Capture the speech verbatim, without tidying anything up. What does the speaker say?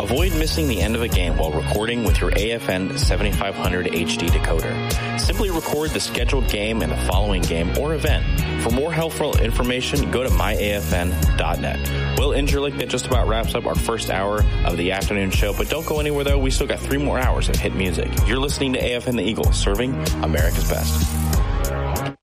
Avoid missing the end of a game while recording with your A F N seventy-five hundred H D decoder. Simply record the scheduled game and the following game or event. For more helpful information, go to my A F N dot net. Well, Injurelik, that just about wraps up our first hour of the afternoon show, but don't go anywhere though. We still got three more hours of hit music. You're listening to A F N The Eagle, serving America's best.